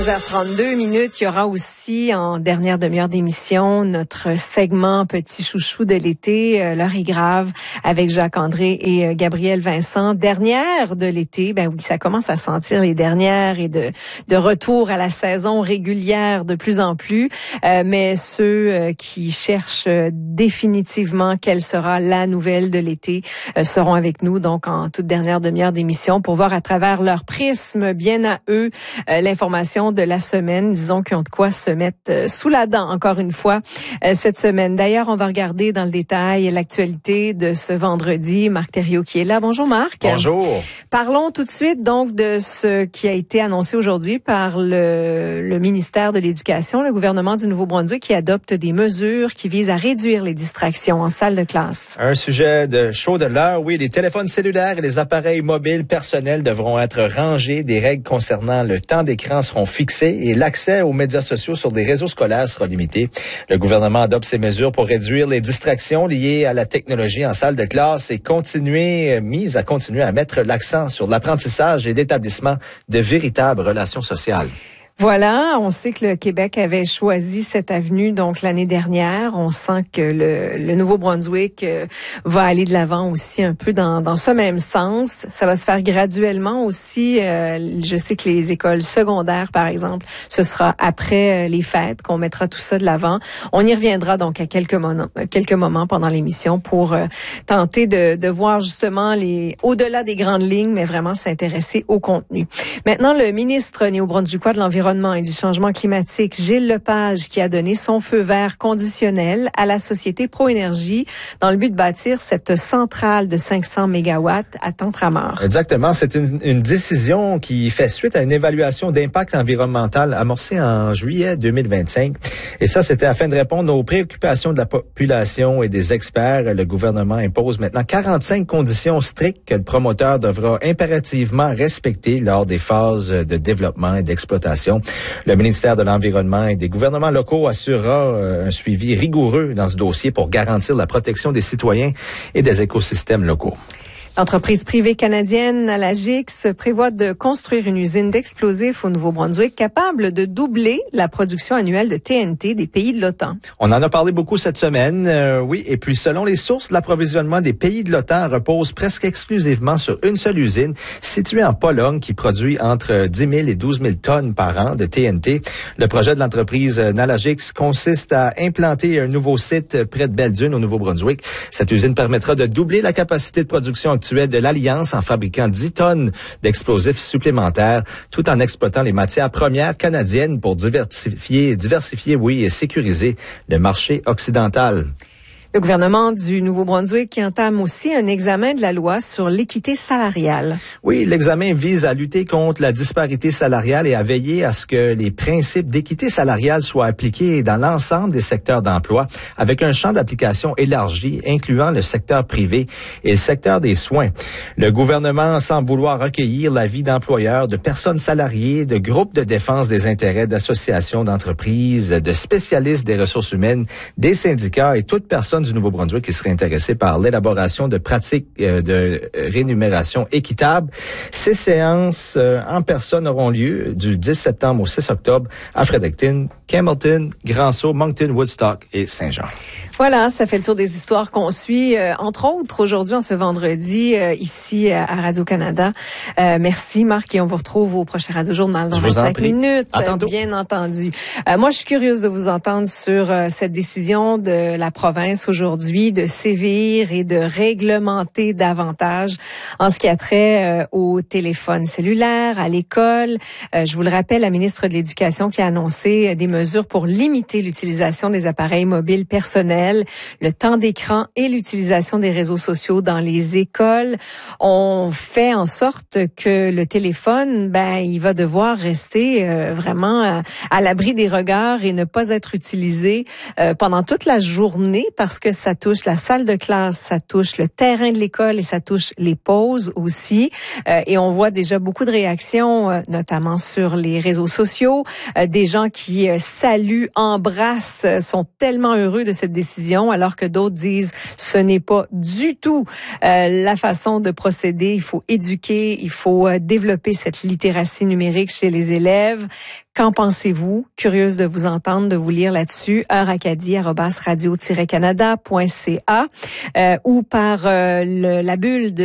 16h32. Il y aura aussi en dernière demi-heure d'émission notre segment Petit chouchou de l'été, l'heure est grave avec Jacques-André et Gabriel Vincent. Dernière de l'été, ben oui, ça commence à sentir les dernières et de retour à la saison régulière de plus en plus. Mais ceux qui cherchent définitivement quelle sera la nouvelle de l'été seront avec nous donc en toute dernière demi-heure d'émission pour voir à travers leur prisme bien à eux l'information de la semaine. Disons qu'ils ont de quoi se mettre sous la dent encore une fois cette semaine. D'ailleurs, on va regarder dans le détail l'actualité de ce vendredi. Marc Thériault qui est là. Bonjour Marc. Bonjour. Parlons tout de suite donc de ce qui a été annoncé aujourd'hui par le ministère de l'Éducation, le gouvernement du Nouveau-Brunswick qui adopte des mesures qui visent à réduire les distractions en salle de classe. Un sujet de chaud de l'heure, oui. Les téléphones cellulaires et les appareils mobiles personnels devront être rangés. Des règles concernant le temps d'écran seront fixées et l'accès aux médias sociaux sur des réseaux scolaires sera limité. Le gouvernement adopte ces mesures pour réduire les distractions liées à la technologie en salle de classe et continuer à mettre l'accent sur l'apprentissage et l'établissement de véritables relations sociales. Voilà, on sait que le Québec avait choisi cette avenue donc l'année dernière. On sent que le Nouveau-Brunswick va aller de l'avant aussi un peu dans ce même sens. Ça va se faire graduellement aussi. Je sais que les écoles secondaires, par exemple, ce sera après les fêtes qu'on mettra tout ça de l'avant. On y reviendra donc à quelques moments pendant l'émission pour tenter de voir justement au-delà des grandes lignes, mais vraiment s'intéresser au contenu. Maintenant, le ministre néo-brunswickois de l'Environnement et du changement climatique, Gilles Lepage, qui a donné son feu vert conditionnel à la société Proénergie dans le but de bâtir cette centrale de 500 mégawatts à Tentramar. Exactement. C'est une décision qui fait suite à une évaluation d'impact environnemental amorcée en juillet 2025. Et ça, c'était afin de répondre aux préoccupations de la population et des experts. Le gouvernement impose maintenant 45 conditions strictes que le promoteur devra impérativement respecter lors des phases de développement et d'exploitation. Le ministère de l'Environnement et des gouvernements locaux assurera un suivi rigoureux dans ce dossier pour garantir la protection des citoyens et des écosystèmes locaux. L'entreprise privée canadienne Nalagix prévoit de construire une usine d'explosifs au Nouveau-Brunswick capable de doubler la production annuelle de TNT des pays de l'OTAN. On en a parlé beaucoup cette semaine, oui. Et puis, selon les sources, l'approvisionnement des pays de l'OTAN repose presque exclusivement sur une seule usine située en Pologne qui produit entre 10 000 et 12 000 tonnes par an de TNT. Le projet de l'entreprise Nalagix consiste à implanter un nouveau site près de Belledune au Nouveau-Brunswick. Cette usine permettra de doubler la capacité de production actuelle de l'Alliance en fabriquant 10 tonnes d'explosifs supplémentaires, tout en exploitant les matières premières canadiennes pour diversifier, oui, et sécuriser le marché occidental. Le gouvernement du Nouveau-Brunswick qui entame aussi un examen de la loi sur l'équité salariale. Oui, l'examen vise à lutter contre la disparité salariale et à veiller à ce que les principes d'équité salariale soient appliqués dans l'ensemble des secteurs d'emploi, avec un champ d'application élargi, incluant le secteur privé et le secteur des soins. Le gouvernement semble vouloir recueillir l'avis d'employeurs, de personnes salariées, de groupes de défense des intérêts, d'associations d'entreprises, de spécialistes des ressources humaines, des syndicats et toute personne du Nouveau-Brunswick qui serait intéressé par l'élaboration de pratiques de rémunération équitable. Ces séances en personne auront lieu du 10 septembre au 6 octobre à Fredericton, Campbellton, Grand-Sault, Moncton, Woodstock et Saint-Jean. Voilà, ça fait le tour des histoires qu'on suit, entre autres aujourd'hui, en ce vendredi, ici à Radio-Canada. Merci Marc et on vous retrouve au prochain Radio-Journal dans 25 minutes. À tantôt. Bien entendu. Moi, je suis curieuse de vous entendre sur cette décision de la province aujourd'hui de sévir et de réglementer davantage en ce qui a trait au téléphone cellulaire, à l'école. Je vous le rappelle, la ministre de l'Éducation qui a annoncé des mesures pour limiter l'utilisation des appareils mobiles personnels, le temps d'écran et l'utilisation des réseaux sociaux dans les écoles. On fait en sorte que le téléphone, il va devoir rester vraiment à l'abri des regards et ne pas être utilisé pendant toute la journée parce que ça touche la salle de classe, ça touche le terrain de l'école et ça touche les pauses aussi. Et on voit déjà beaucoup de réactions, notamment sur les réseaux sociaux, des gens qui saluent, embrassent, sont tellement heureux de cette décision, alors que d'autres disent ce n'est pas du tout la façon de procéder. Il faut éduquer, il faut développer cette littératie numérique chez les élèves. Qu'en pensez-vous? Curieuse de vous entendre, de vous lire là-dessus. heuracadie@radio-canada.ca ou par la bulle de